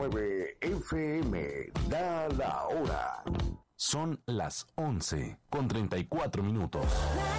89 FM da la hora. Son las 11:34.